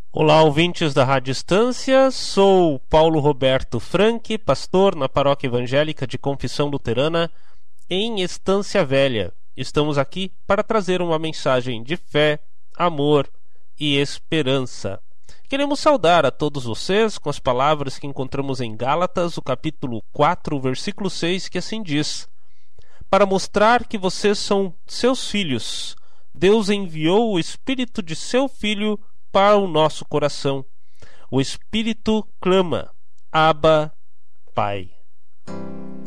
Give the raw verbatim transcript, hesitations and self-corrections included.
Olá, ouvintes da Rádio Estância, sou Paulo Roberto Franck, pastor na Paróquia Evangélica de Confissão Luterana em Estância Velha. Estamos aqui para trazer uma mensagem de fé, amor e esperança. Queremos saudar a todos vocês com as palavras que encontramos em Gálatas, o capítulo quatro, o versículo seis, que assim diz: para mostrar que vocês são seus filhos, Deus enviou o Espírito de seu Filho para o nosso coração. O Espírito clama: Abba, Pai.